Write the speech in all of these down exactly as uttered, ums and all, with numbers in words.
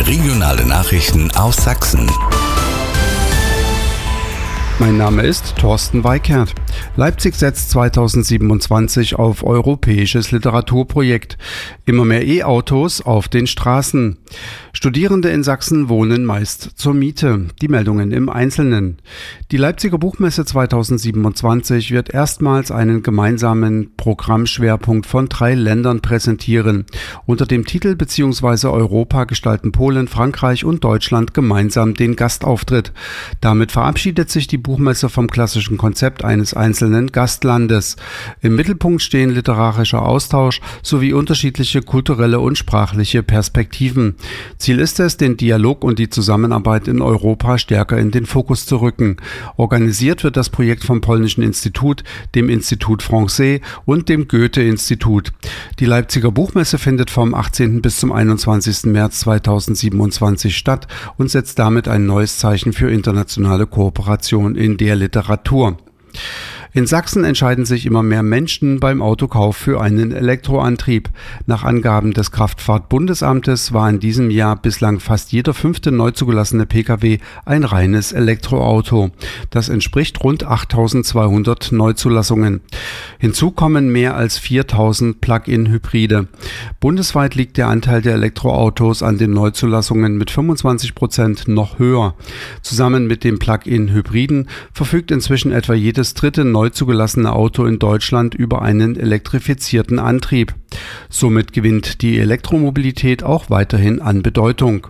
Regionale Nachrichten aus Sachsen. Mein Name ist Thorsten Weikert. Leipzig setzt zweitausendsiebenundzwanzig auf europäisches Literaturprojekt. Immer mehr E-Autos auf den Straßen. Studierende in Sachsen wohnen meist zur Miete. Die Meldungen im Einzelnen. Die Leipziger Buchmesse zweitausendsiebenundzwanzig wird erstmals einen gemeinsamen Programmschwerpunkt von drei Ländern präsentieren. Unter dem Titel bzw. Europa gestalten Polen, Frankreich und Deutschland gemeinsam den Gastauftritt. Damit verabschiedet sich die Buchmesse vom klassischen Konzept eines einzelnen Gastlandes. Im Mittelpunkt stehen literarischer Austausch sowie unterschiedliche kulturelle und sprachliche Perspektiven. Ziel ist es, den Dialog und die Zusammenarbeit in Europa stärker in den Fokus zu rücken. Organisiert wird das Projekt vom Polnischen Institut, dem Institut Français und dem Goethe-Institut. Die Leipziger Buchmesse findet vom achtzehnten bis zum einundzwanzigsten März zweitausendsiebenundzwanzig statt und setzt damit ein neues Zeichen für internationale Kooperation in der Literatur. In Sachsen entscheiden sich immer mehr Menschen beim Autokauf für einen Elektroantrieb. Nach Angaben des Kraftfahrtbundesamtes war in diesem Jahr bislang fast jeder fünfte neu zugelassene Pkw ein reines Elektroauto. Das entspricht rund achttausendzweihundert Neuzulassungen. Hinzu kommen mehr als viertausend Plug-in-Hybride. Bundesweit liegt der Anteil der Elektroautos an den Neuzulassungen mit fünfundzwanzig Prozent noch höher. Zusammen mit den Plug-in-Hybriden verfügt inzwischen etwa jedes dritte neu zugelassene Auto in Deutschland über einen elektrifizierten Antrieb. Somit gewinnt die Elektromobilität auch weiterhin an Bedeutung.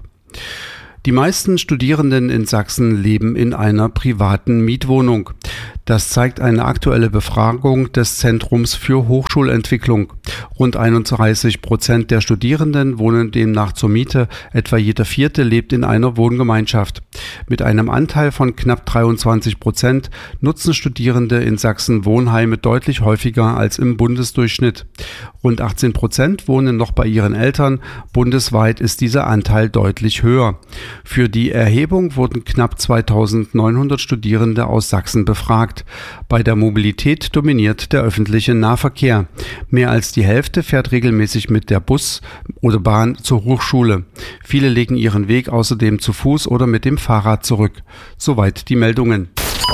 Die meisten Studierenden in Sachsen leben in einer privaten Mietwohnung. Das zeigt eine aktuelle Befragung des Zentrums für Hochschulentwicklung. Rund einunddreißig Prozent der Studierenden wohnen demnach zur Miete, etwa jeder Vierte lebt in einer Wohngemeinschaft. Mit einem Anteil von knapp dreiundzwanzig Prozent nutzen Studierende in Sachsen Wohnheime deutlich häufiger als im Bundesdurchschnitt. Rund achtzehn Prozent wohnen noch bei ihren Eltern, bundesweit ist dieser Anteil deutlich höher. Für die Erhebung wurden knapp zweitausendneunhundert Studierende aus Sachsen befragt. Bei der Mobilität dominiert der öffentliche Nahverkehr. Mehr als die Hälfte fährt regelmäßig mit der Bus oder Bahn zur Hochschule. Viele legen ihren Weg außerdem zu Fuß oder mit dem Fahrrad zurück. Soweit die Meldungen.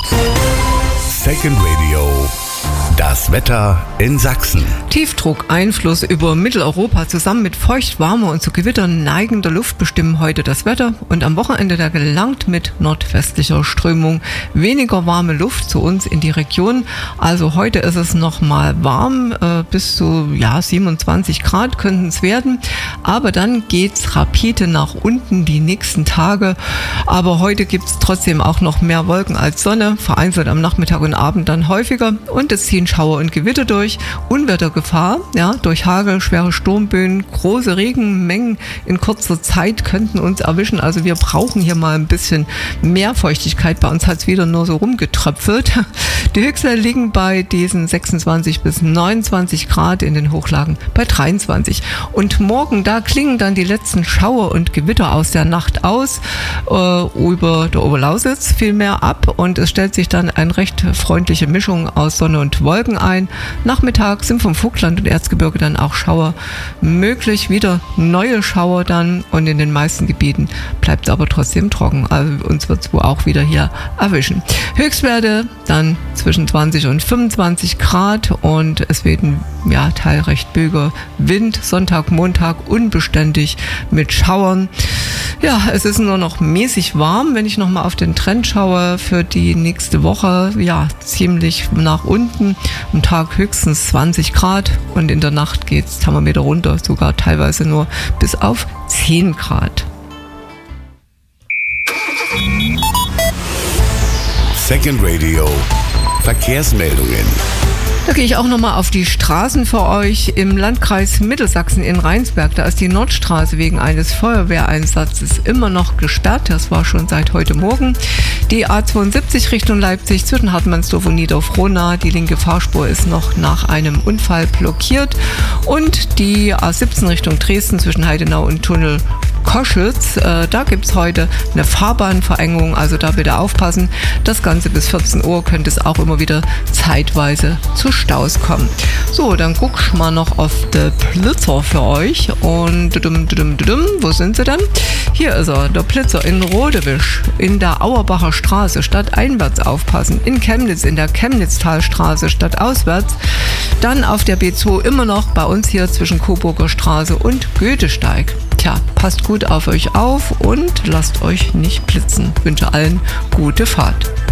Second Radio. Das Wetter in Sachsen. Tiefdruckeinfluss über Mitteleuropa zusammen mit feucht-warmer und zu Gewittern neigender Luft bestimmen heute das Wetter und am Wochenende da gelangt mit nordwestlicher Strömung weniger warme Luft zu uns in die Region. Also heute ist es noch mal warm, äh, bis zu ja, siebenundzwanzig Grad könnten es werden, aber dann geht's rapide nach unten die nächsten Tage. Aber heute gibt es trotzdem auch noch mehr Wolken als Sonne, vereinzelt am Nachmittag und Abend dann häufiger und es ziehen Schauer und Gewitter durch, Unwettergefahr, ja, durch Hagel, schwere Sturmböen, große Regenmengen in kurzer Zeit könnten uns erwischen. Also wir brauchen hier mal ein bisschen mehr Feuchtigkeit. Bei uns hat es wieder nur so rumgetröpfelt. Die Höchstwerte liegen bei diesen sechsundzwanzig bis neunundzwanzig Grad, in den Hochlagen bei dreiundzwanzig. Und morgen, da klingen dann die letzten Schauer und Gewitter aus der Nacht aus, äh, über der Oberlausitz vielmehr ab und es stellt sich dann eine recht freundliche Mischung aus Sonne und Wolken ein. Nachmittag sind vom Vogtland und Erzgebirge dann auch Schauer möglich, wieder neue Schauer dann und in den meisten Gebieten bleibt es aber trotzdem trocken. Also uns wird es wohl auch wieder hier erwischen. Höchstwerte dann zwischen zwanzig und fünfundzwanzig Grad und es weht ein ja, teilrecht böiger Wind. Sonntag, Montag unbeständig mit Schauern. Ja, es ist nur noch mäßig warm, wenn ich nochmal auf den Trend schaue für die nächste Woche. Ja, ziemlich nach unten. Am Tag höchstens zwanzig Grad und in der Nacht geht es Thermometer runter, sogar teilweise nur bis auf zehn Grad. Second Radio. Verkehrsmeldungen. Da gehe ich auch nochmal auf die Straßen für euch. Im Landkreis Mittelsachsen in Rheinsberg, da ist die Nordstraße wegen eines Feuerwehreinsatzes immer noch gesperrt. Das war schon seit heute Morgen. Die A zweiundsiebzig Richtung Leipzig zwischen Hartmannsdorf und Niederfrohnau. Die linke Fahrspur ist noch nach einem Unfall blockiert. Und die A siebzehn Richtung Dresden zwischen Heidenau und Tunnel Koschitz. Äh, da gibt es heute eine Fahrbahnverengung, also da bitte aufpassen. Das Ganze bis vierzehn Uhr könnte es auch immer wieder zeitweise zu Staus kommen. So, dann guck ich mal noch auf den Blitzer für euch. Und dudum, dudum, dudum, wo sind sie denn? Hier ist er, der Blitzer in Rodewisch, in der Auerbacher Straße, stadteinwärts aufpassen. In Chemnitz, in der Chemnitztalstraße, stadtauswärts. Dann auf der B zwei immer noch bei uns hier zwischen Coburger Straße und Goethesteig. Tja, passt gut auf euch auf und lasst euch nicht blitzen. Ich wünsche allen gute Fahrt.